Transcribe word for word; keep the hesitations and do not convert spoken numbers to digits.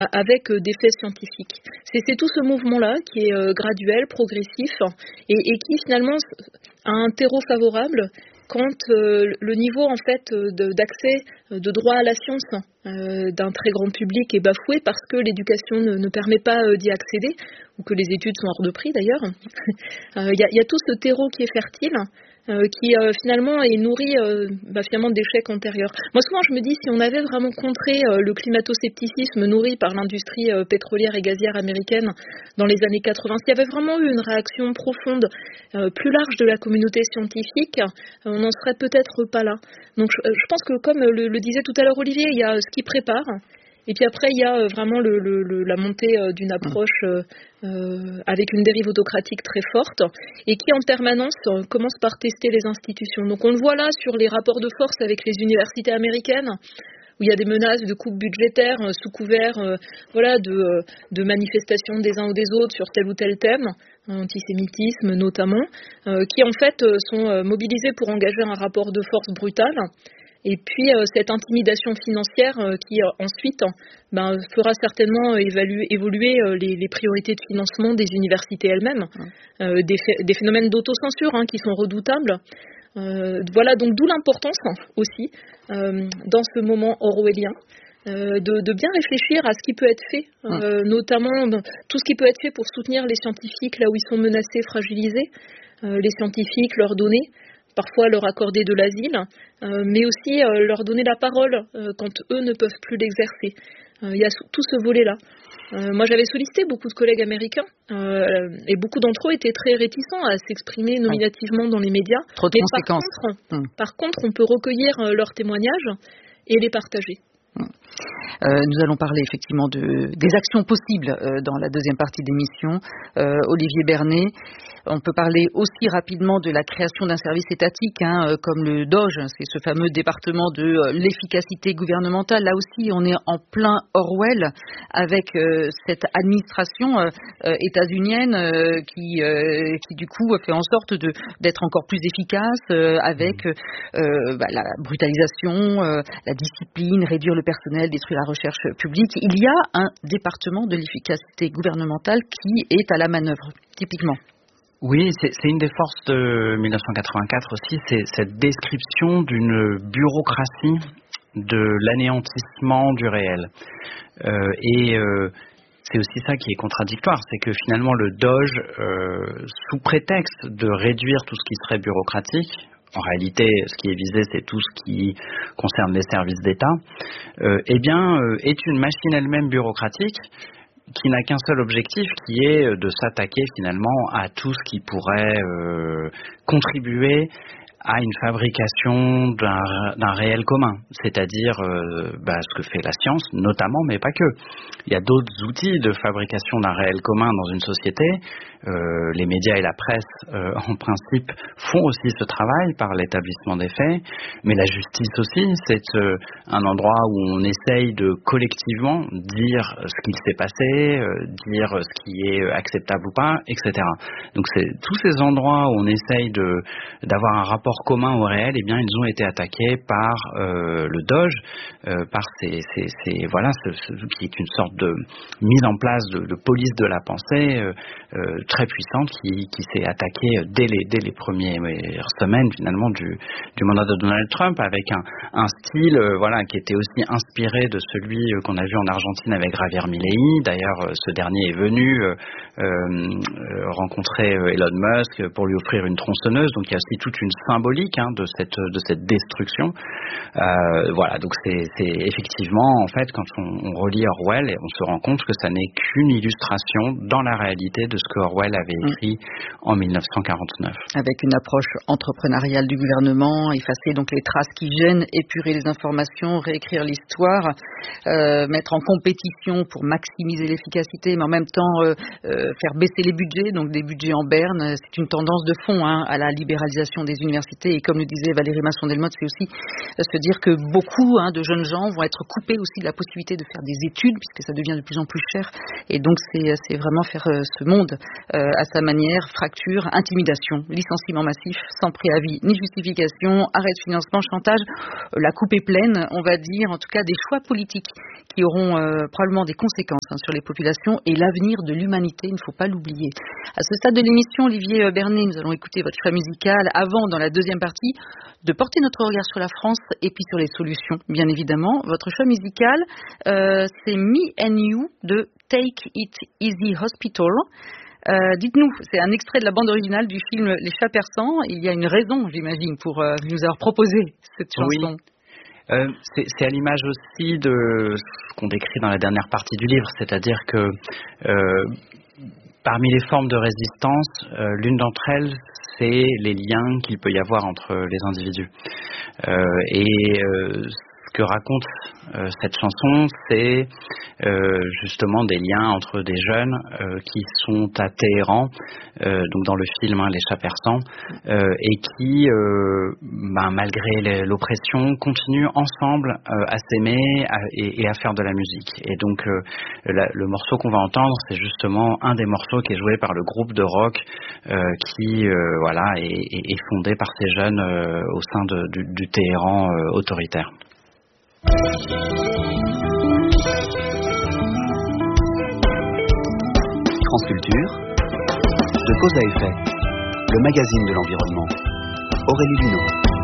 avec des faits scientifiques. C'est, c'est tout ce mouvement-là qui est euh, graduel, progressif, et, et qui finalement a un terreau favorable quand euh, le niveau en fait de, d'accès, de droit à la science euh, d'un très grand public est bafoué parce que l'éducation ne, ne permet pas euh, d'y accéder, ou que les études sont hors de prix d'ailleurs. Il euh, y, y a tout ce terreau qui est fertile, euh, qui euh, finalement est nourri euh, bah, finalement d'échecs antérieurs. Moi souvent je me dis, si on avait vraiment contré euh, le climato-scepticisme nourri par l'industrie euh, pétrolière et gazière américaine dans les années quatre-vingts, s'il y avait vraiment eu une réaction profonde, euh, plus large de la communauté scientifique, euh, on n'en serait peut-être pas là. Donc je, je pense que comme le, le disait tout à l'heure Olivier, il y a ce qui prépare, et puis après il y a vraiment le, le, le, la montée euh, d'une approche euh, euh, avec une dérive autocratique très forte, et qui en permanence euh, commence par tester les institutions. Donc on le voit là sur les rapports de force avec les universités américaines, où il y a des menaces de coupes budgétaires euh, sous couvert euh, voilà, de, euh, de manifestations des uns ou des autres sur tel ou tel thème, antisémitisme notamment, euh, qui en fait euh, sont euh, mobilisés pour engager un rapport de force brutal. Et puis euh, cette intimidation financière euh, qui euh, ensuite ben, fera certainement évaluer, évoluer euh, les, les priorités de financement des universités elles-mêmes, euh, des, ph- des phénomènes d'autocensure hein, qui sont redoutables. Euh, voilà donc d'où l'importance hein, aussi euh, dans ce moment orwellien euh, de, de bien réfléchir à ce qui peut être fait, euh, notamment ben, tout ce qui peut être fait pour soutenir les scientifiques là où ils sont menacés, fragilisés, euh, les scientifiques, leur donner parfois leur accorder de l'asile, euh, mais aussi euh, leur donner la parole euh, quand eux ne peuvent plus l'exercer. Il euh, y a tout ce volet-là. Euh, moi, j'avais sollicité beaucoup de collègues américains euh, et beaucoup d'entre eux étaient très réticents à s'exprimer nominativement dans les médias. Trop de mais conséquences. Par contre, hum. par contre, on peut recueillir euh, leurs témoignages et les partager. Hum. Euh, nous allons parler effectivement de, des actions possibles euh, dans la deuxième partie d'émission. Euh, Olivier Bernet, on peut parler aussi rapidement de la création d'un service étatique, hein, euh, comme le DOGE, c'est ce fameux département de euh, l'efficacité gouvernementale. Là aussi, on est en plein Orwell avec euh, cette administration euh, euh, états-unienne euh, qui, euh, qui du coup fait en sorte de, d'être encore plus efficace euh, avec euh, bah, la brutalisation, euh, la discipline, réduire le personnel, détruire la recherche publique. Il y a un département de l'efficacité gouvernementale qui est à la manœuvre, typiquement. Oui, c'est, c'est une des forces de mille neuf cent quatre-vingt-quatre aussi, c'est cette description d'une bureaucratie de l'anéantissement du réel. Euh, et euh, c'est aussi ça qui est contradictoire, c'est que finalement le DOGE, euh, sous prétexte de réduire tout ce qui serait bureaucratique, en réalité, ce qui est visé, c'est tout ce qui concerne les services d'État, euh, eh bien, euh, est une machine elle-même bureaucratique qui n'a qu'un seul objectif, qui est de s'attaquer finalement à tout ce qui pourrait euh, contribuer à une fabrication d'un, d'un réel commun, c'est-à-dire euh, bah, ce que fait la science, notamment, mais pas que. Il y a d'autres outils de fabrication d'un réel commun dans une société. Euh, les médias et la presse, euh, en principe, font aussi ce travail par l'établissement des faits, mais la justice aussi, c'est euh, un endroit où on essaye de collectivement dire ce qu'il s'est passé, euh, dire ce qui est acceptable ou pas, et cetera. Donc c'est tous ces endroits où on essaye de, d'avoir un rapport commun au réel, eh bien ils ont été attaqués par euh, le DOGE, euh, par ces, ces, ces voilà, ce, ce, qui est une sorte de mise en place de, de police de la pensée euh, euh, très puissante qui, qui s'est attaquée dès les, dès les premières semaines finalement du, du mandat de Donald Trump, avec un, un style euh, voilà, qui était aussi inspiré de celui euh, qu'on a vu en Argentine avec Javier Milei. D'ailleurs, euh, ce dernier est venu euh, euh, rencontrer Elon Musk pour lui offrir une tronçonneuse, donc il y a aussi toute une symbolique hein, de, cette, de cette destruction. Euh, voilà, donc c'est, c'est effectivement, en fait, quand on, on relit Orwell, on se rend compte que ça n'est qu'une illustration dans la réalité de ce que Orwell avait écrit mmh. en mille neuf cent quarante-neuf. Avec une approche entrepreneuriale du gouvernement, effacer donc les traces qui gênent, épurer les informations, réécrire l'histoire, euh, mettre en compétition pour maximiser l'efficacité, mais en même temps euh, euh, faire baisser les budgets, donc des budgets en berne. C'est une tendance de fond hein, à la libéralisation des universités, et comme le disait Valérie Masson-Delmotte, c'est aussi euh, se dire que beaucoup hein, de jeunes gens vont être coupés aussi de la possibilité de faire des études, puisque ça ça devient de plus en plus cher. Et donc c'est, c'est vraiment faire euh, ce monde euh, à sa manière, fracture, intimidation, licenciement massif, sans préavis ni justification, arrêt de financement, chantage. Euh, la coupe est pleine, on va dire, en tout cas des choix politiques qui auront euh, probablement des conséquences hein, sur les populations et l'avenir de l'humanité, il ne faut pas l'oublier. À ce stade de l'émission, Olivier Bernet, nous allons écouter votre choix musical avant, dans la deuxième partie, de porter notre regard sur la France et puis sur les solutions, bien évidemment. Votre choix musical, euh, c'est Me and You de Take It Easy Hospital. Euh, dites-nous, c'est un extrait de la bande originale du film Les Chats Persans. Il y a une raison, j'imagine, pour euh, nous avoir proposé cette chanson. Oui. Euh, c'est, c'est à l'image aussi de ce qu'on décrit dans la dernière partie du livre, c'est-à-dire que euh, parmi les formes de résistance, euh, l'une d'entre elles, c'est les liens qu'il peut y avoir entre les individus. Euh, et euh, ce que raconte euh, cette chanson, c'est euh, justement des liens entre des jeunes euh, qui sont à Téhéran, euh, donc dans le film hein, Les Chats Persans, euh, et qui, euh, ben, malgré les, l'oppression, continuent ensemble euh, à s'aimer à, et, et à faire de la musique. Et donc euh, la, le morceau qu'on va entendre, c'est justement un des morceaux qui est joué par le groupe de rock euh, qui euh, voilà, est, est, est fondé par ces jeunes euh, au sein de, du, du Téhéran euh, autoritaire. France Culture, de cause à effet, le magazine de l'environnement. Aurélie Luneau.